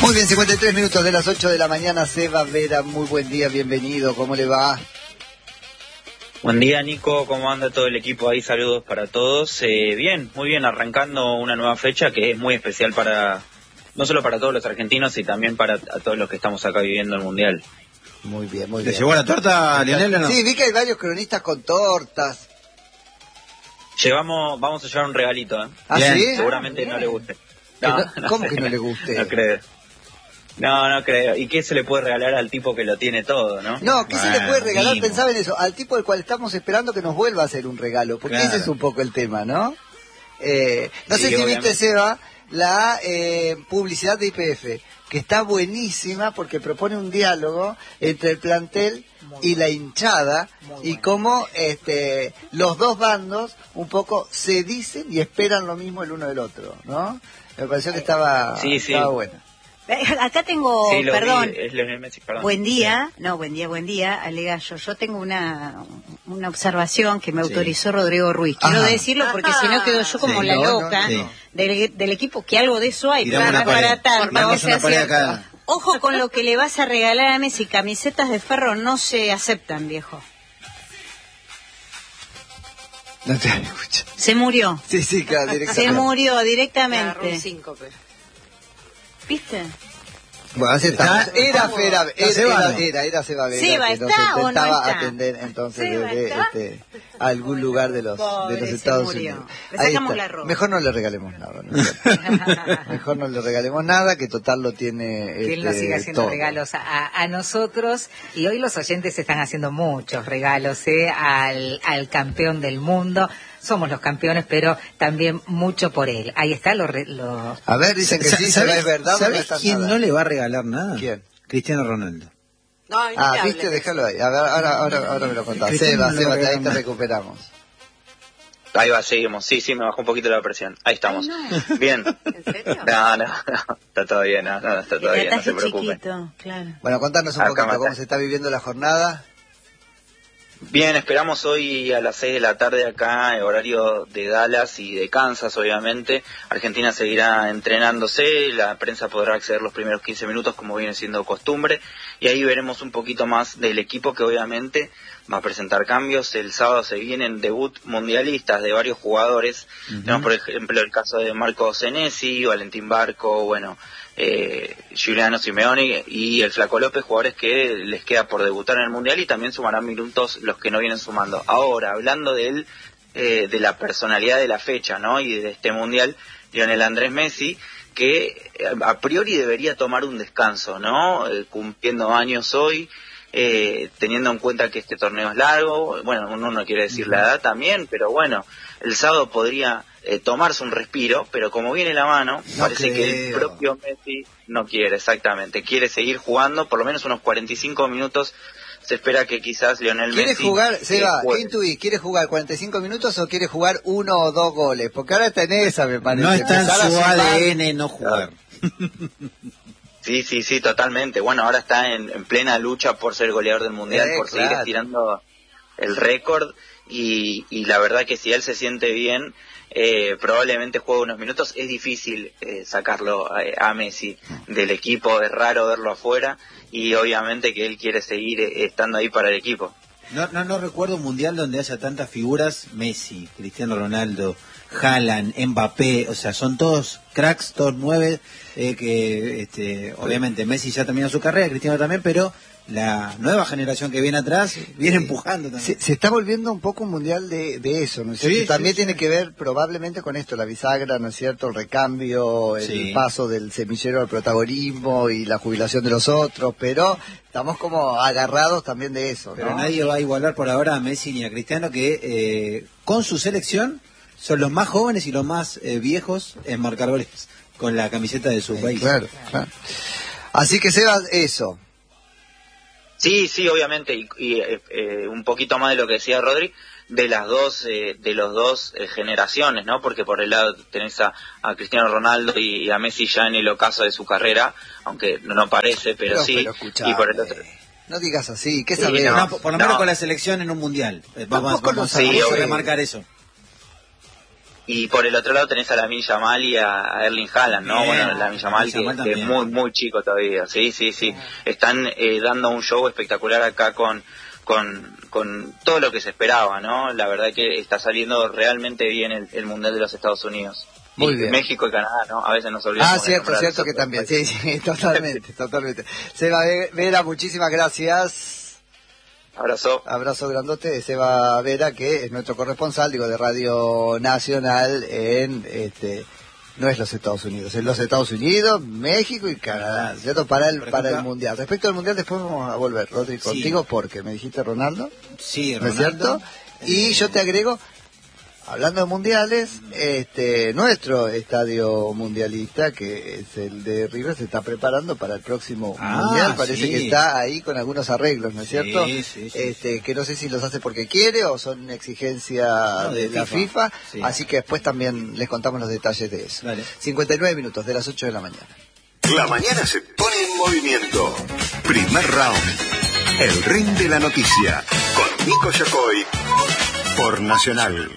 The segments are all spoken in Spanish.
Muy bien, 53 minutos de las 8 de la mañana. Seba Vera, muy buen día, bienvenido, ¿cómo le va? Buen día, Nico, ¿cómo anda todo el equipo ahí? Saludos para todos. Bien, muy bien, arrancando una nueva fecha que es muy especial no solo para todos los argentinos, y también para todos los que estamos acá viviendo el Mundial. Muy bien, muy bien. ¿Le llegó la torta, Lionel, o no? Sí, vi que hay varios cronistas con tortas. Vamos a llevar un regalito, ¿eh? ¿Ah, sí? Seguramente no le guste. ¿Cómo que no le guste? No creo. No creo. ¿Y qué se le puede regalar al tipo que lo tiene todo, no? No, ¿qué se le puede regalar? Mimo. Pensaba en eso, al tipo del cual estamos esperando que nos vuelva a hacer un regalo, porque Claro. ese es un poco el tema, ¿no? No Sí, sé si obviamente. viste, Seba, la publicidad de YPF, que está buenísima porque propone un diálogo entre el plantel y la hinchada, y cómo los dos bandos un poco se dicen y esperan lo mismo el uno del otro, ¿no? Me pareció que estaba buena. Acá tengo, Sí, perdón. Es Lionel Messi, perdón. Buen día, alegallo. Yo tengo una observación que me autorizó Rodrigo Ruiz. Quiero decirlo porque si no quedo yo como la loca del equipo, que algo de eso hay. Para tanto. Ojo con lo que le vas a regalar a Messi. Camisetas de Ferro no se aceptan, viejo. No te escucho. Se murió. Sí, claro, directamente. Se murió directamente. Un síncope. ¿Viste? Bueno, así está. Era Seba Vera, Seba, que nos ¿está o no intentaba está? atender entonces Seba, desde ¿está? algún lugar de los Pobre, Estados se murió. Unidos. Le Ahí sacamos está. la ropa. Mejor no le regalemos nada. Mejor no le regalemos nada, que total lo tiene Que él nos siga haciendo todo. regalos a nosotros, y hoy los oyentes están haciendo muchos regalos al campeón del mundo. Somos los campeones, pero también mucho por él. Ahí está A ver, dicen que sí, ¿sabes? ¿Es verdad o no ¿Sabes está quién nada? no le va a regalar nada? ¿Quién? Cristiano Ronaldo. ¿Viste? Déjalo ahí. A ver, ahora me lo contás. Cristiano Seba, no le ahí te regalamos. recuperamos. Ahí va, seguimos. Sí, me bajó un poquito la presión. Ahí estamos. Bien. ¿En serio? No, está todo bien, está todo bien, no se preocupen. Chiquito, claro. Bueno, contanos un Acá poquito mata. cómo se está viviendo la jornada. Bien, esperamos hoy a las 6 de la tarde acá, horario de Dallas y de Kansas, obviamente. Argentina seguirá entrenándose, la prensa podrá acceder los primeros 15 minutos como viene siendo costumbre, y ahí veremos un poquito más del equipo, que obviamente va a presentar cambios. El sábado se vienen debut mundialistas de varios jugadores. Tenemos, por ejemplo, el caso de Marco Senesi, Valentín Barco, Giuliano Simeone y el Flaco López, jugadores que les queda por debutar en el Mundial, y también sumarán minutos los que no vienen sumando. Ahora, hablando de la personalidad de la fecha, ¿no? Y de este Mundial, Lionel Andrés Messi, que a priori debería tomar un descanso, ¿no? Cumpliendo años hoy, teniendo en cuenta que este torneo es largo. Bueno, uno no quiere decir la edad también, pero bueno, el sábado podría tomarse un respiro, pero como viene la mano, parece que el propio Messi no quiere, exactamente, quiere seguir jugando por lo menos unos 45 minutos. Se espera que quizás Lionel ¿Quiere Messi jugar, Seba, qué juegue. intuís? ¿Quiere jugar 45 minutos o quiere jugar 1 o 2 goles? Porque ahora está en esa, me parece. No está en Empezar a su sumar. ADN no jugar. Sí, totalmente. Bueno, ahora está en plena lucha por ser goleador del Mundial, por seguir claro. estirando el récord, y la verdad que si él se siente bien, probablemente juegue unos minutos. Es difícil sacarlo a Messi del equipo, es raro verlo afuera, y obviamente que él quiere seguir estando ahí para el equipo. No recuerdo un mundial donde haya tantas figuras: Messi, Cristiano Ronaldo, Haaland, Mbappé. O sea, son todos cracks, todos 9, que obviamente Messi ya terminó su carrera, Cristiano también, pero la nueva generación que viene atrás viene empujando también. Se está volviendo un poco un mundial de eso, ¿no es cierto? Sí, También sí, tiene que ver probablemente con esto, la bisagra, ¿no es cierto? El recambio, el paso del semillero al protagonismo y la jubilación de los otros, pero estamos como agarrados también de eso, ¿no? Pero nadie va a igualar por ahora a Messi ni a Cristiano, que con su selección son los más jóvenes y los más viejos en marcar goles con la camiseta de su país. Claro. Así que Seba, eso. Sí, obviamente, y un poquito más de lo que decía Rodri, de los dos generaciones, ¿no? Porque por el lado tenés a Cristiano Ronaldo y a Messi ya en el ocaso de su carrera, aunque no parece, pero sí, escuchame, y por el otro... No digas así, ¿qué Sí, sabés? no. Por lo menos con la selección en un mundial. Vamos Tampoco lo a sabés. remarcar eso. Y por el otro lado tenés a Lamine Yamal y a Erling Haaland, ¿no? Bien. Bueno, Lamine Yamal que es muy, muy chico todavía. Sí. Están dando un show espectacular acá con todo lo que se esperaba, ¿no? La verdad que está saliendo realmente bien el Mundial de los Estados Unidos. Muy y bien. México y Canadá, ¿no? A veces nos olvidamos. Cierto que también. Sí, totalmente. Seba Vera, muchísimas gracias. Abrazo grandote de Seba Vera, que es nuestro corresponsal, de Radio Nacional no es los Estados Unidos, es los Estados Unidos, México y Canadá, ¿cierto? Para el Mundial. Respecto al Mundial, después vamos a volver, Rodri, contigo, porque me dijiste Ronaldo. Sí, ¿no es cierto? Y yo te agrego, hablando de mundiales, nuestro estadio mundialista, que es el de River, se está preparando para el próximo mundial. Parece que está ahí con algunos arreglos, ¿no es cierto? Sí. Que no sé si los hace porque quiere o son exigencia de la FIFA. Sí. Así que después también les contamos los detalles de eso. Vale. 59 minutos de las 8 de la mañana. La mañana se pone en movimiento. Primer round. El ring de la noticia. Con Nico Yacoy. Por Nacional.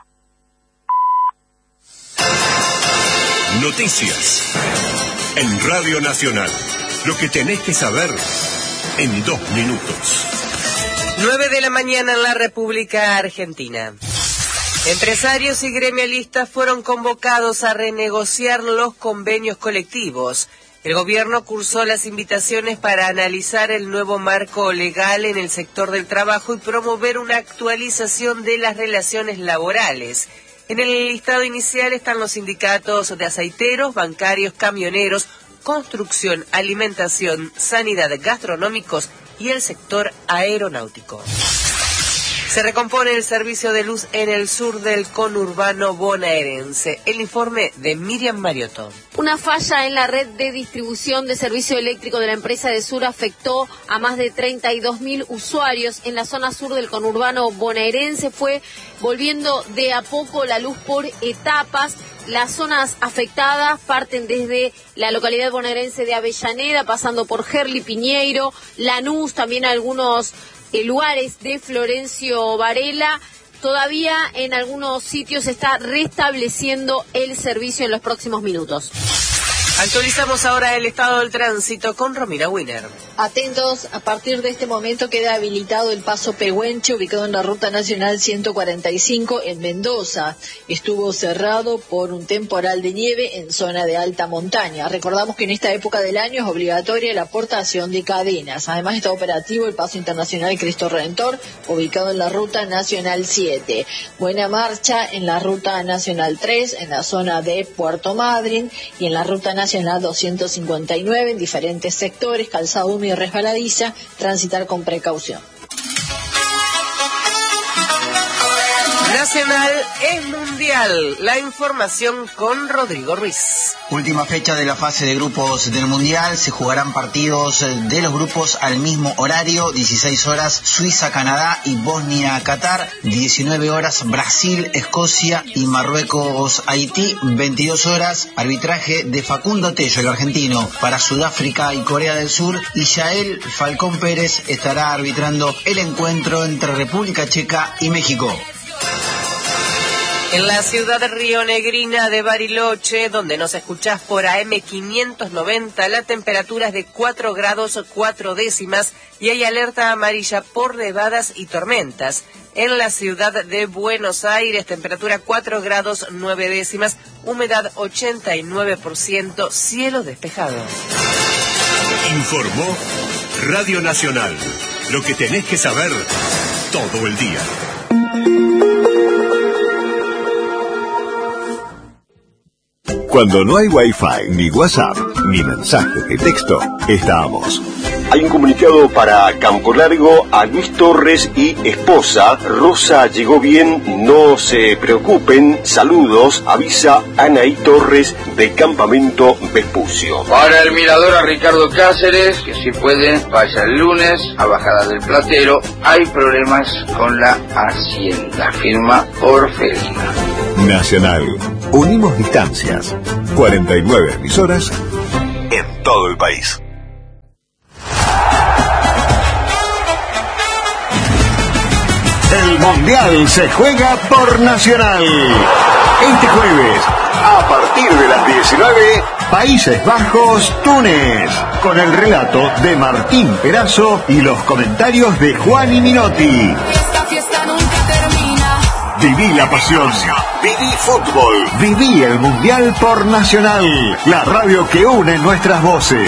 Noticias en Radio Nacional. Lo que tenés que saber en 2 minutos. 9 de la mañana en la República Argentina. Empresarios y gremialistas fueron convocados a renegociar los convenios colectivos. El gobierno cursó las invitaciones para analizar el nuevo marco legal en el sector del trabajo y promover una actualización de las relaciones laborales. En el listado inicial están los sindicatos de aceiteros, bancarios, camioneros, construcción, alimentación, sanidad, gastronómicos y el sector aeronáutico. Se recompone el servicio de luz en el sur del conurbano bonaerense. El informe de Miriam Mariotto. Una falla en la red de distribución de servicio eléctrico de la empresa de Sur afectó a más de 32.000 usuarios en la zona sur del conurbano bonaerense. Fue volviendo de a poco la luz por etapas. Las zonas afectadas parten desde la localidad bonaerense de Avellaneda, pasando por Gerli, Piñeiro, Lanús, también algunos lugares de Florencio Varela. Todavía en algunos sitios se está restableciendo el servicio en los próximos minutos. Actualizamos ahora el estado del tránsito con Romina Wiener. Atentos, a partir de este momento queda habilitado el paso Pehuenche, ubicado en la Ruta Nacional 145 en Mendoza. Estuvo cerrado por un temporal de nieve en zona de alta montaña. Recordamos que en esta época del año es obligatoria la aportación de cadenas. Además está operativo el paso internacional Cristo Redentor, ubicado en la Ruta Nacional 7. Buena marcha en la Ruta Nacional 3, en la zona de Puerto Madryn, y en la Ruta Nacional 259 en diferentes sectores, calzado húmedo y resbaladiza, transitar con precaución. Nacional es mundial. La información con Rodrigo Ruiz. Última fecha de la fase de grupos del Mundial. Se jugarán partidos de los grupos al mismo horario. 16 horas Suiza, Canadá y Bosnia-Qatar. 19 horas Brasil, Escocia y Marruecos, Haití. 22 horas arbitraje de Facundo Tello, el argentino, para Sudáfrica y Corea del Sur. Y Yael Falcón Pérez estará arbitrando el encuentro entre República Checa y México. En la ciudad rionegrina de Bariloche, donde nos escuchás por AM590, la temperatura es de 4 grados 4 décimas y hay alerta amarilla por nevadas y tormentas. En la ciudad de Buenos Aires, temperatura 4 grados 9 décimas, humedad 89%, cielo despejado. Informó Radio Nacional. Lo que tenés que saber todo el día. Cuando no hay Wi-Fi, ni WhatsApp, ni mensajes de texto, estamos. Hay un comunicado para Campo Largo a Luis Torres y esposa. Rosa llegó bien, no se preocupen. Saludos, avisa Anaí Torres de Campamento Vespucio. Para el mirador a Ricardo Cáceres, que si pueden, vaya el lunes a Bajada del Platero. Hay problemas con la Hacienda. Firma Orfelina. Nacional. Unimos distancias. 49 emisoras en todo el país. El Mundial se juega por Nacional. Este jueves, a partir de las 19, Países Bajos-Túnez, con el relato de Martín Perazo y los comentarios de Juan y Minotti. Esta fiesta nunca termina. Viví la pasión, viví fútbol, viví el Mundial por Nacional, la radio que une nuestras voces.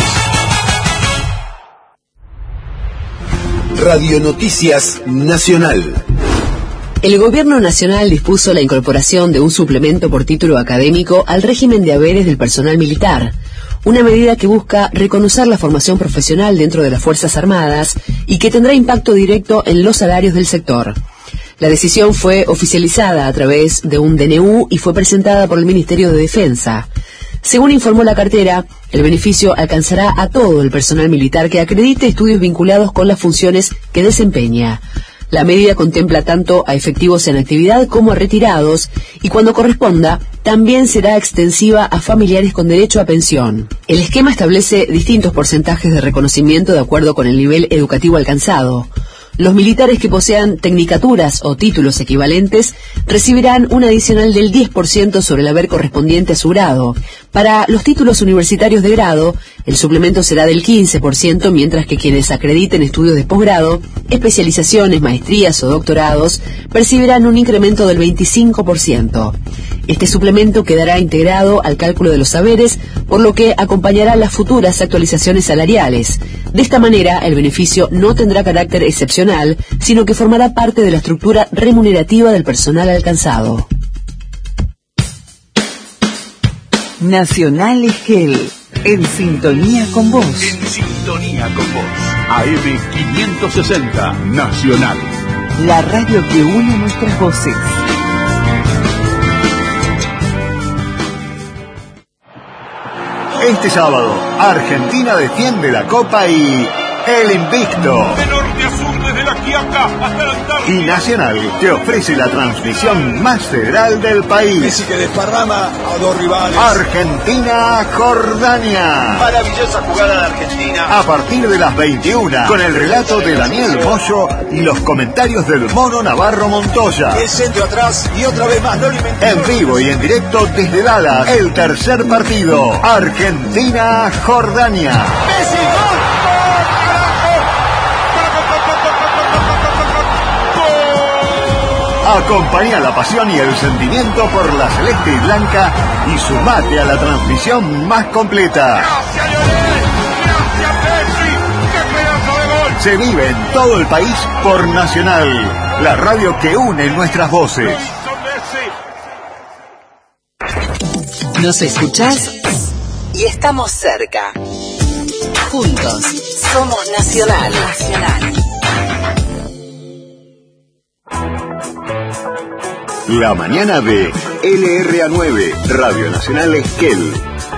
Radio Noticias Nacional. El Gobierno Nacional dispuso la incorporación de un suplemento por título académico al régimen de haberes del personal militar, una medida que busca reconocer la formación profesional dentro de las Fuerzas Armadas y que tendrá impacto directo en los salarios del sector. La decisión fue oficializada a través de un DNU y fue presentada por el Ministerio de Defensa. Según informó la cartera, el beneficio alcanzará a todo el personal militar que acredite estudios vinculados con las funciones que desempeña. La medida contempla tanto a efectivos en actividad como a retirados y cuando corresponda también será extensiva a familiares con derecho a pensión. El esquema establece distintos porcentajes de reconocimiento de acuerdo con el nivel educativo alcanzado. Los militares que posean tecnicaturas o títulos equivalentes recibirán un adicional del 10% sobre el haber correspondiente a su grado. Para los títulos universitarios de grado, el suplemento será del 15%, mientras que quienes acrediten estudios de posgrado, especializaciones, maestrías o doctorados percibirán un incremento del 25%. Este suplemento quedará integrado al cálculo de los saberes, por lo que acompañará las futuras actualizaciones salariales. De esta manera, el beneficio no tendrá carácter excepcional, sino que formará parte de la estructura remunerativa del personal alcanzado. Nacional Esquel, en sintonía con vos. En sintonía con vos. AM 560 Nacional. La radio que une nuestras voces. Este sábado, Argentina defiende la Copa y el invicto. De norte a sur, desde la Quiaca hasta la Antártida. Y Nacional te ofrece la transmisión más federal del país. Messi que desparrama a dos rivales. Argentina-Jordania. Maravillosa jugada de Argentina. A partir de las 21, con el relato de Daniel Moyo y los comentarios del Mono Navarro Montoya. El centro atrás y otra vez más, no lo inventó. En vivo y en directo desde Dallas, el tercer partido. Argentina-Jordania. Messi, gol. Acompaña la pasión y el sentimiento por la celeste y blanca y sumate a la transmisión más completa. Gracias, Lionel. Gracias, Messi. ¡Qué pedazo de gol! Se vive en todo el país por Nacional, la radio que une nuestras voces. Nos escuchás y estamos cerca. Juntos somos Nacional. La mañana de LRA9, Radio Nacional Esquel.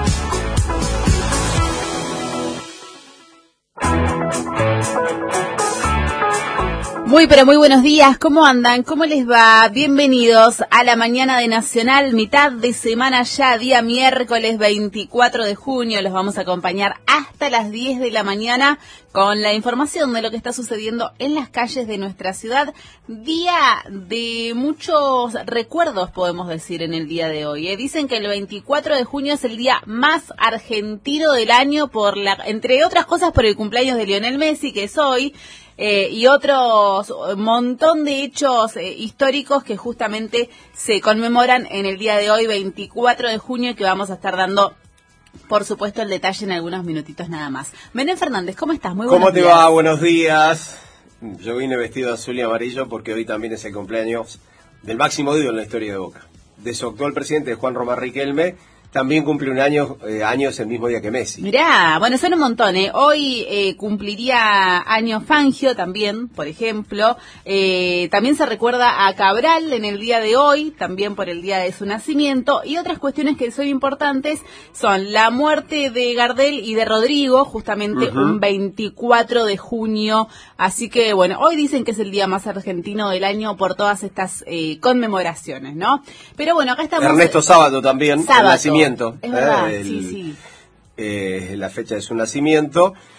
Muy pero muy buenos días, ¿cómo andan? ¿Cómo les va? Bienvenidos a la mañana de Nacional, mitad de semana ya, día miércoles 24 de junio. Los vamos a acompañar hasta las 10 de la mañana con la información de lo que está sucediendo en las calles de nuestra ciudad. Día de muchos recuerdos, podemos decir, en el día de hoy. Dicen que el 24 de junio es el día más argentino del año, entre otras cosas por el cumpleaños de Lionel Messi, que es hoy. Y otros montón de hechos históricos que justamente se conmemoran en el día de hoy, 24 de junio, y que vamos a estar dando, por supuesto, el detalle en algunos minutitos nada más. Menem Fernández, ¿cómo estás? Muy buenos días. ¿Cómo te va? Buenos días. Yo vine vestido de azul y amarillo porque hoy también es el cumpleaños del máximo ídolo en la historia de Boca. De su actual presidente, Juan Román Riquelme. También cumple años el mismo día que Messi. Mirá, bueno, son un montón, ¿eh? Hoy cumpliría años Fangio también, por ejemplo. También se recuerda a Cabral en el día de hoy, también por el día de su nacimiento. Y otras cuestiones que son importantes son la muerte de Gardel y de Rodrigo, justamente un 24 de junio. Así que, bueno, hoy dicen que es el día más argentino del año por todas estas conmemoraciones, ¿no? Pero bueno, acá estamos... Ernesto Sábato también, el nacimiento. Es verdad, sí. La fecha de su nacimiento.